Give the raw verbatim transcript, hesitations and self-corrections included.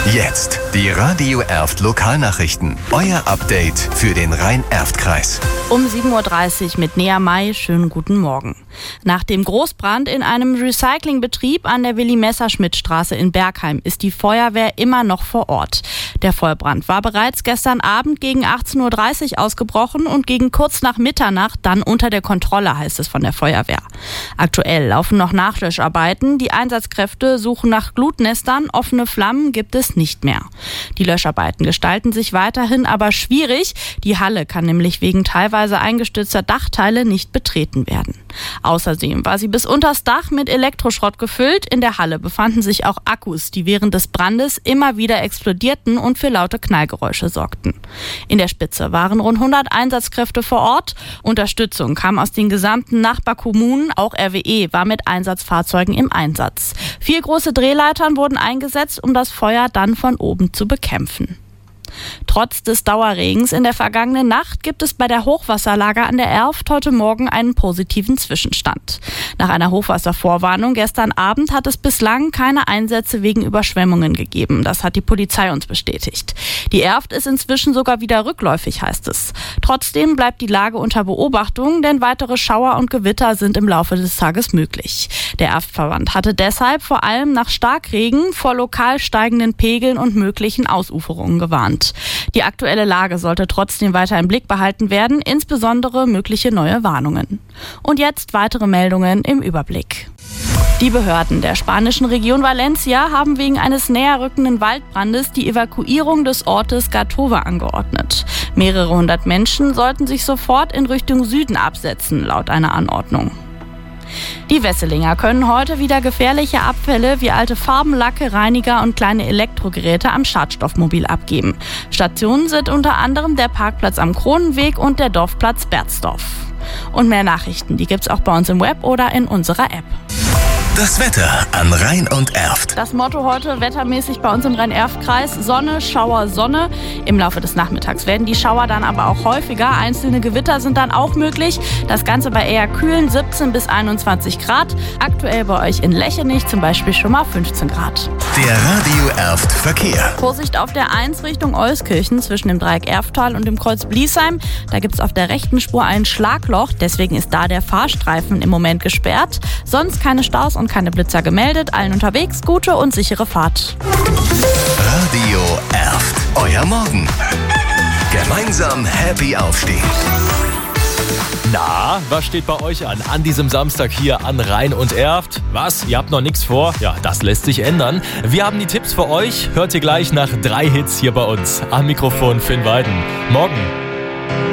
Jetzt die Radio Erft Lokalnachrichten. Euer Update für den Rhein-Erft-Kreis. Um sieben Uhr dreißig mit Nea May. Schönen guten Morgen. Nach dem Großbrand in einem Recyclingbetrieb an der Willi-Messerschmidt-Straße in Bergheim ist die Feuerwehr immer noch vor Ort. Der Feuerbrand war bereits gestern Abend gegen achtzehn Uhr dreißig ausgebrochen und gegen kurz nach Mitternacht dann unter der Kontrolle, heißt es von der Feuerwehr. Aktuell laufen noch Nachlöscharbeiten. Die Einsatzkräfte suchen nach Glutnestern. Offene Flammen gibt es nicht mehr. Die Löscharbeiten gestalten sich weiterhin aber schwierig. Die Halle kann nämlich wegen teilweise eingestürzter Dachteile nicht betreten werden. Außerdem war sie bis unters Dach mit Elektroschrott gefüllt. In der Halle befanden sich auch Akkus, die während des Brandes immer wieder explodierten und für laute Knallgeräusche sorgten. In der Spitze waren rund hundert Einsatzkräfte vor Ort. Unterstützung kam aus den gesamten Nachbarkommunen. Auch R W E war mit Einsatzfahrzeugen im Einsatz. Vier große Drehleitern wurden eingesetzt, um das Feuer dann von oben zu bekämpfen. Trotz des Dauerregens in der vergangenen Nacht gibt es bei der Hochwasserlage an der Erft heute Morgen einen positiven Zwischenstand. Nach einer Hochwasservorwarnung gestern Abend hat es bislang keine Einsätze wegen Überschwemmungen gegeben. Das hat die Polizei uns bestätigt. Die Erft ist inzwischen sogar wieder rückläufig, heißt es. Trotzdem bleibt die Lage unter Beobachtung, denn weitere Schauer und Gewitter sind im Laufe des Tages möglich. Der Erftverband hatte deshalb vor allem nach Starkregen vor lokal steigenden Pegeln und möglichen Ausuferungen gewarnt. Die aktuelle Lage sollte trotzdem weiter im Blick behalten werden, insbesondere mögliche neue Warnungen. Und jetzt weitere Meldungen im Überblick. Die Behörden der spanischen Region Valencia haben wegen eines näher rückenden Waldbrandes die Evakuierung des Ortes Gàtova angeordnet. Mehrere hundert Menschen sollten sich sofort in Richtung Süden absetzen, laut einer Anordnung. Die Wesselinger können heute wieder gefährliche Abfälle wie alte Farben, Lacke, Reiniger und kleine Elektrogeräte am Schadstoffmobil abgeben. Stationen sind unter anderem der Parkplatz am Kronenweg und der Dorfplatz Berzdorf. Und mehr Nachrichten, die gibt's auch bei uns im Web oder in unserer App. Das Wetter an Rhein und Erft. Das Motto heute wettermäßig bei uns im Rhein-Erft-Kreis: Sonne, Schauer, Sonne. Im Laufe des Nachmittags werden die Schauer dann aber auch häufiger. Einzelne Gewitter sind dann auch möglich. Das Ganze bei eher kühlen siebzehn bis einundzwanzig Grad. Aktuell bei euch in Lechenich zum Beispiel schon mal fünfzehn Grad. Der Radio Erft Verkehr. Vorsicht auf der eins Richtung Euskirchen zwischen dem Dreieck Erfttal und dem Kreuz Bliesheim. Da gibt es auf der rechten Spur ein Schlagloch. Deswegen ist da der Fahrstreifen im Moment gesperrt. Sonst keine Staus und keine Blitzer gemeldet. Allen unterwegs gute und sichere Fahrt. Radio Erft. Euer Morgen. Gemeinsam happy aufstehen. Na, was steht bei euch an? An diesem Samstag hier an Rhein und Erft? Was? Ihr habt noch nichts vor? Ja, das lässt sich ändern. Wir haben die Tipps für euch. Hört ihr gleich nach drei Hits hier bei uns. Am Mikrofon Finn Weiden. Morgen.